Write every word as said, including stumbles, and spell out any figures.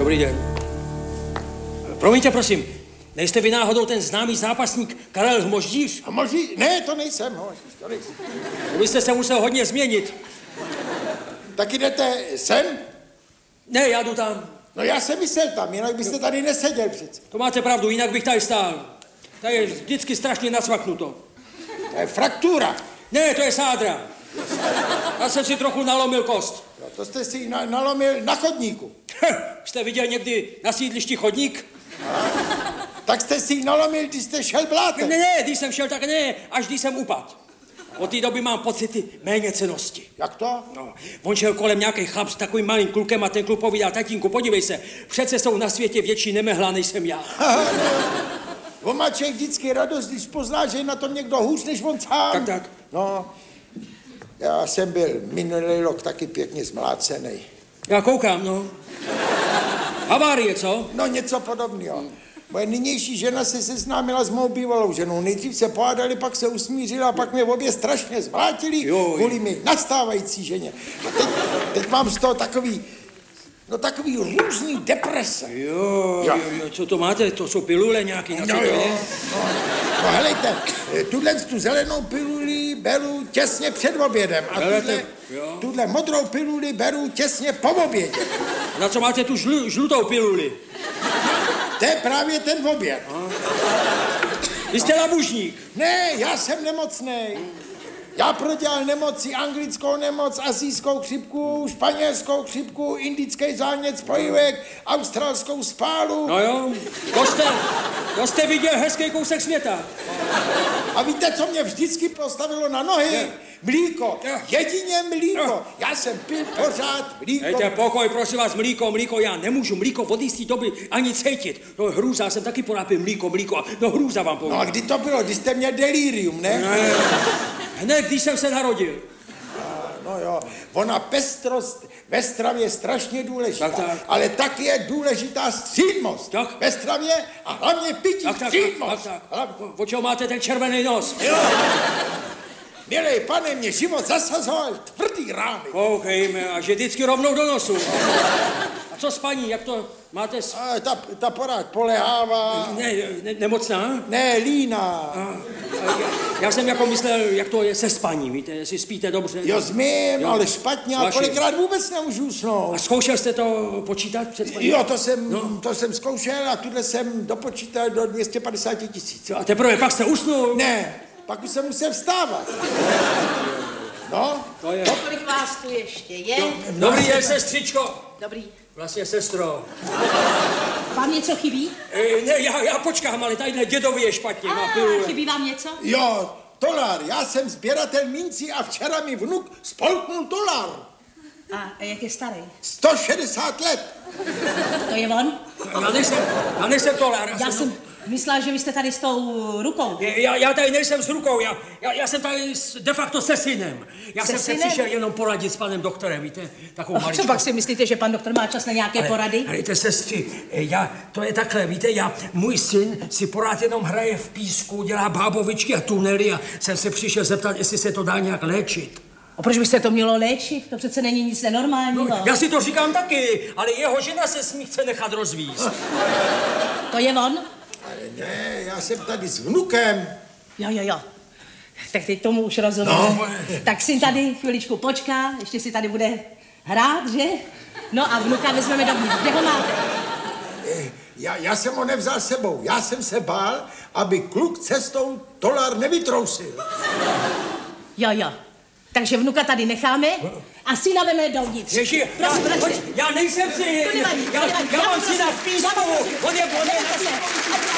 Dobrý den. Promiňte, prosím, nejste vy náhodou ten známý zápasník Karel Hmoždíř? Hmoždíř? Ne, to nejsem, Hmoždíř, to nejsem. Vy jste se musel hodně změnit. Tak jdete sem? Ne, já jdu tam. No já jsem myslel tam, jinak byste tady neseděl přece. To máte pravdu, jinak bych tady stál. Tady je vždycky strašně nacvaknuto. To je fraktura. Ne, to je sádra. Já jsem si trochu nalomil kost. Jo, to jste si na, nalomil na chodníku. Jste viděl někdy na sídlišti chodník? A, tak jste si ji nalomil, když jste šel blátem. Ne, ne, když jsem šel, tak ne, až když jsem upadl. Od té doby mám pocity méněcennosti. Jak to? No, on šel kolem nějaký chlap s takovým malým klukem a ten kluk povídal, tatínku, podívej se, přece jsou na světě větší nemehla, než jsem já. On má člověk vždycky radost, když pozná, že je na tom někdo hůř, než on sám. Tak, tak. No, já jsem byl minulý rok taky pěkně zmlácený. Já koukám, no. Havárie, co? No, něco podobného. Moje nynější žena se seznámila s mou bývalou ženou. Nejdřív se pohádali, pak se usmířila a pak mě obě strašně zvlátili kvůli mi nastávající ženě. A teď, teď mám z toho takový, no takový různý deprese. Jo, jo, jo, co to máte? To jsou pilule nějaký, na co no, to jo, je? No, no helejte, tuhle tu zelenou piluli beru těsně před obědem a tuhle, tuhle modrou piluli beru těsně po obědě. Na co máte tu žlu, žlutou piluli? To je právě ten oběd. Vy jste labužník. Ne, já jsem nemocnej. Já prodělal nemoci, anglickou nemoc, asijskou chřipku, španělskou chřipku, indický zánět spojivek, australskou spálu. No jo, to jste, to jste viděl hezký kousek světa. A víte, co mě vždycky postavilo na nohy? Ne. Mlíko, jedině mlíko. Já jsem pil pořád mlíko. Dejte pokoj, prosím vás, mlíko, mlíko, já nemůžu mlíko od jistý doby ani cítit. No hrůza, jsem taky porápil mlíko, mlíko, no hrůza vám povím. No a kdy to bylo, když jste měl delirium, ne? Ne, hned, když jsem se narodil. No jo, ona pestrost ve stravě je strašně důležitá, tak, tak. ale tak je důležitá střídmost tak. ve stravě a hlavně pití tak, tak, střídmost. Tak, tak, tak. O čeho máte ten červený nos? Jo. Milej pane, mě život zasazoval tvrdý rány. Koukejme, a že vždycky rovnou do nosu. A co s paní, jak to máte? S... A ta, ta porád polehává. Ne, ne, nemocná? Ne, líná. A, a já, já jsem jako myslel, jak to je se spaním, víte, jestli spíte dobře. Jo, zmím, jo. Ale špatně, a kolikrát vůbec nemůžu usnout. A zkoušel jste to počítat před spaním? Jo, to jsem, no. to jsem zkoušel a tuhle jsem dopočítal do dvě stě padesát tisíc. A teprve pak jste usnul? Ne, pak už jsem musel vstávat. No, to je. Kolik vás tu ještě je? No, dobrý den, sestřičko. Dobrý. Vlastně sestro. Vám něco chybí? E, ne, já, já počkám, ale tadyhle dědovi je špatně. A, má pilule. chybí vám něco? Jo, tolar, já jsem sběratel mincí a včera mi vnuk spolknul tolar. A jak je starý? sto šedesát let. To je on? Já nejsem, já nejsem tolar. Já jsem myslela, že vy jste tady s tou rukou. Já, já tady nejsem s rukou, já, já, já jsem tady s, de facto se synem. Já se jsem synem? se přišel jenom poradit s panem doktorem, víte, takovou A maličkou. co pak si myslíte, že pan doktor má čas na nějaké ale, porady? Ale te sestři, já, to je takhle, víte, já, můj syn si porád jenom hraje v písku, dělá bábovičky a tunely a jsem se přišel zeptat, jestli se to dá nějak léčit. A proč by se to mělo léčit? To přece není nic nenormálního. No, já si to říkám taky, ale jeho žena se s ní chce nechat rozvízt. To je on? Ale ne, já jsem tady s vnukem. Jo, jo, jo. Tak teď tomu už rozumím. No. Tak syn tady chviličku počká, ještě si tady bude hrát, že? No a vnuka vezmeme dovnitř. Kde ho máte? Já, já jsem ho nevzal sebou. Já jsem se bál, aby kluk cestou tolar nevytrousil. Jo, jo. Takže vnuka tady necháme a syna veme dovnitř. Ježi, Prosím, já, račte. já nejsem syn. To nevadí, to Já, nevadí. já Já mám prosím, syna v písku. já prosím. On je, on je, Nebojte se.